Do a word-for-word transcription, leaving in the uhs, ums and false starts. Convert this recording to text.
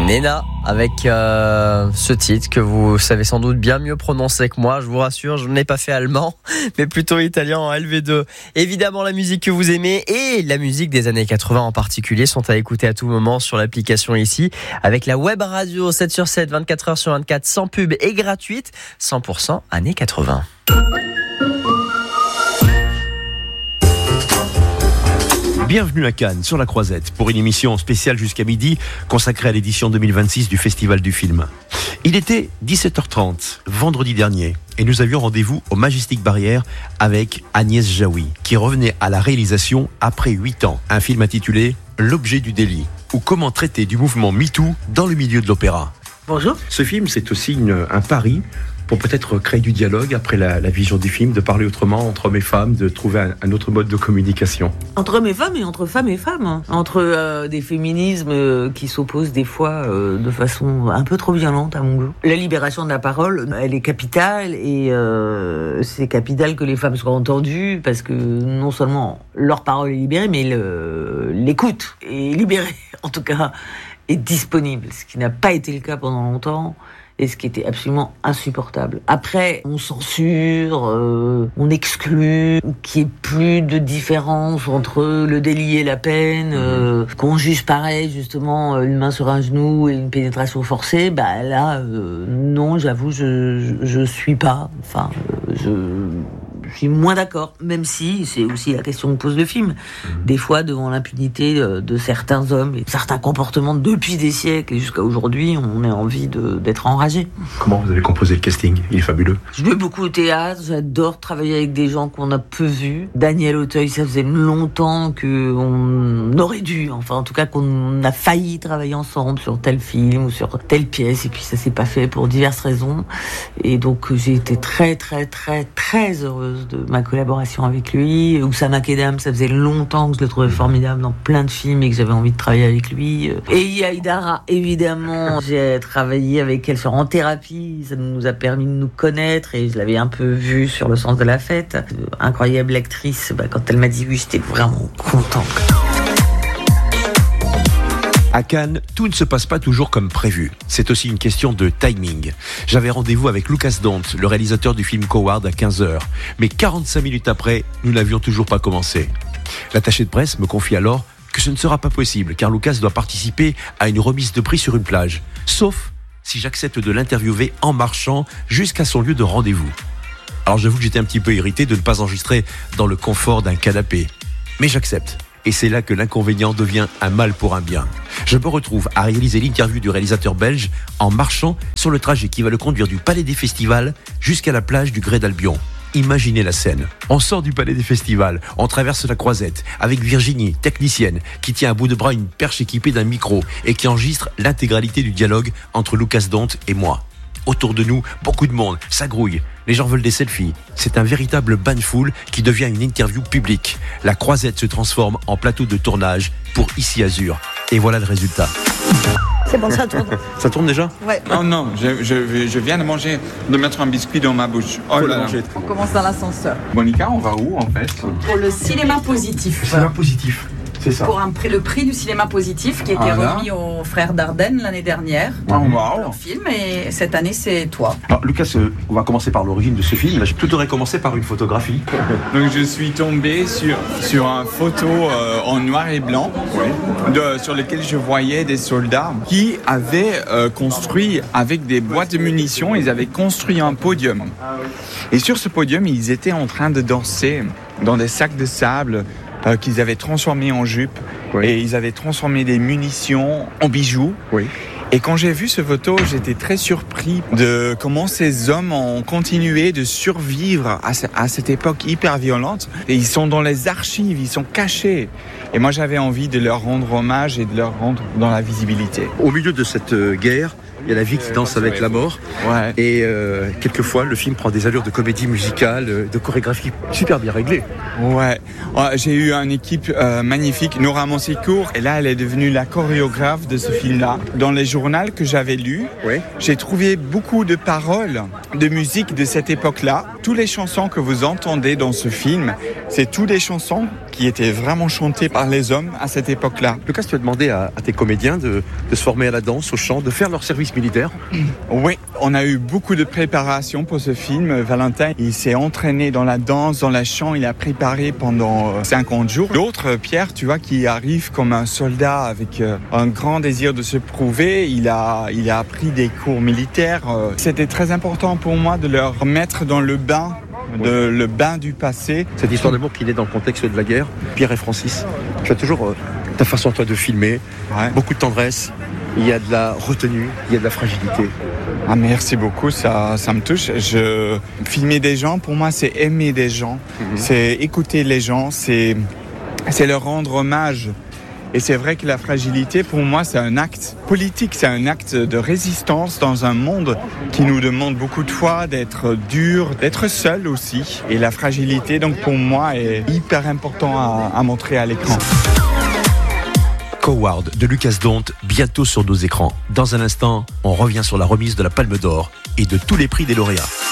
Nena avec euh, ce titre que vous savez sans doute bien mieux prononcer que moi, je vous rassure, je n'ai pas fait allemand mais plutôt italien en L V deux. Évidemment, la musique que vous aimez et la musique des années quatre-vingts en particulier sont à écouter à tout moment sur l'application ici avec la web radio sept sur sept, vingt-quatre heures sur vingt-quatre, sans pub et gratuite, cent pour cent années quatre-vingts. Bienvenue à Cannes, sur la Croisette, pour une émission spéciale jusqu'à midi consacrée à l'édition deux mille vingt-six du Festival du film. Il était dix-sept heures trente, vendredi dernier, et nous avions rendez-vous au Majestic Barrière avec Agnès Jaoui, qui revenait à la réalisation après huit ans. Un film intitulé « L'objet du délit » ou « Comment traiter du mouvement MeToo dans le milieu de l'opéra ». Bonjour. Ce film, c'est aussi une, un pari pour peut-être créer du dialogue après la, la vision du film, de parler autrement entre hommes et femmes, de trouver un, un autre mode de communication. Entre hommes et femmes et entre femmes et femmes. Entre euh, des féminismes euh, qui s'opposent des fois euh, de façon un peu trop violente à mon goût. La libération de la parole, elle est capitale et euh, c'est capital que les femmes soient entendues parce que non seulement leur parole est libérée, mais le, l'écoute est libérée, en tout cas, est disponible. Ce qui n'a pas été le cas pendant longtemps. Et ce qui était absolument insupportable. Après, on censure, euh, on exclut, qu'il n'y ait plus de différence entre le délit et la peine, euh, qu'on juge pareil, justement, une main sur un genou et une pénétration forcée. Bah là, euh, non, j'avoue, je, je, je suis pas. Enfin, euh, je... Je suis moins d'accord, même si c'est aussi la question que pose le film. Des fois, devant l'impunité de certains hommes et certains comportements depuis des siècles et jusqu'à aujourd'hui, on a envie de, d'être enragé. Comment vous avez composé le casting ? Il est fabuleux. Je vais beaucoup au théâtre, j'adore travailler avec des gens qu'on a peu vus. Daniel Auteuil, ça faisait longtemps qu'on aurait dû, enfin en tout cas qu'on a failli travailler ensemble sur tel film ou sur telle pièce, et puis ça s'est pas fait pour diverses raisons. Et donc j'ai été très très très très heureuse de ma collaboration avec lui. Oussama Kedam, ça faisait longtemps que je le trouvais formidable dans plein de films et que j'avais envie de travailler avec lui. Et Yaïdara, évidemment, j'ai travaillé avec elle sur En Thérapie, ça nous a permis de nous connaître et je l'avais un peu vue sur Le Sens de la Fête. Incroyable actrice, bah, quand elle m'a dit oui, j'étais vraiment contente. À Cannes, tout ne se passe pas toujours comme prévu. C'est aussi une question de timing. J'avais rendez-vous avec Lucas Dont, le réalisateur du film Coward, à quinze heures. Mais quarante-cinq minutes après, nous n'avions toujours pas commencé. L'attaché de presse me confie alors que ce ne sera pas possible, car Lucas doit participer à une remise de prix sur une plage. Sauf si j'accepte de l'interviewer en marchant jusqu'à son lieu de rendez-vous. Alors j'avoue que j'étais un petit peu irrité de ne pas enregistrer dans le confort d'un canapé. Mais j'accepte. Et c'est là que l'inconvénient devient un mal pour un bien. Je me retrouve à réaliser l'interview du réalisateur belge en marchant sur le trajet qui va le conduire du Palais des Festivals jusqu'à la plage du Grès d'Albion. Imaginez la scène. On sort du Palais des Festivals, on traverse la Croisette avec Virginie, technicienne, qui tient à bout de bras une perche équipée d'un micro et qui enregistre l'intégralité du dialogue entre Lucas Dont et moi. Autour de nous, beaucoup de monde, ça grouille. Les gens veulent des selfies. C'est un véritable bain de foule qui devient une interview publique. La Croisette se transforme en plateau de tournage pour Ici Azur. Et voilà le résultat. C'est bon, ça tourne. Ça tourne déjà ? Ouais. Oh non, je, je, je viens de manger, de mettre un biscuit dans ma bouche. Oh là là. On commence dans l'ascenseur. Monica, on va où en fait ? Pour le cinéma positif. C'est un positif. C'est ça. Pour un, le prix du cinéma positif qui a été Ah, remis aux frères Dardenne l'année dernière. Oh, wow. Leur film, et cette année c'est toi. Alors Lucas, euh, on va commencer par l'origine de ce film. Là, tout aurait commencé par une photographie. Donc je suis tombé sur, sur une photo euh, en noir et blanc de, sur lequel je voyais des soldats qui avaient euh, construit avec des boîtes de munitions, ils avaient construit un podium. Et sur ce podium, ils étaient en train de danser dans des sacs de sable euh, qu'ils avaient transformés en jupes. Oui. Et ils avaient transformé des munitions en bijoux. Oui. Et quand j'ai vu ce photo, j'étais très surpris de comment ces hommes ont continué de survivre à, ce, à cette époque hyper violente. Et ils sont dans les archives, ils sont cachés. Et moi, j'avais envie de leur rendre hommage et de leur rendre dans la visibilité. Au milieu de cette euh, guerre, il y a la vie qui danse avec la mort. Ouais. Et euh, quelquefois, le film prend des allures de comédie musicale, de chorégraphie super bien réglée. Ouais. ouais j'ai eu une équipe euh, magnifique, Nora Monsecourt. Et là, elle est devenue la chorégraphe de ce film-là. Dans les journaux que j'avais lus, ouais. j'ai trouvé beaucoup de paroles de musique de cette époque-là. Toutes les chansons que vous entendez dans ce film, c'est toutes les chansons qui qui était vraiment chanté par les hommes à cette époque-là. Lucas, tu as demandé à, à tes comédiens de, de se former à la danse, au chant, de faire leur service militaire. Oui, on a eu beaucoup de préparation pour ce film. Valentin, il s'est entraîné dans la danse, dans le chant, il a préparé pendant cinquante jours. D'autres, Pierre, tu vois, qui arrive comme un soldat avec un grand désir de se prouver, il a, il a appris des cours militaires. C'était très important pour moi de leur mettre dans le bain, de, le bain du passé. Cette histoire d'amour qui naît dans le contexte de la guerre, Pierre et Francis, tu as toujours euh, ta façon toi de filmer, ouais. Beaucoup de tendresse, il y a de la retenue, il y a de la fragilité. Ah, merci beaucoup, ça, ça me touche. Je, filmer des gens, pour moi, c'est aimer des gens, mm-hmm. c'est écouter les gens, c'est, c'est leur rendre hommage. Et c'est vrai que la fragilité, pour moi, c'est un acte politique, c'est un acte de résistance dans un monde qui nous demande beaucoup de fois d'être dur, d'être seul aussi. Et la fragilité, donc pour moi, est hyper important à, à montrer à l'écran. Coward de Lucas Dont, bientôt sur nos écrans. Dans un instant, on revient sur la remise de la Palme d'Or et de tous les prix des lauréats.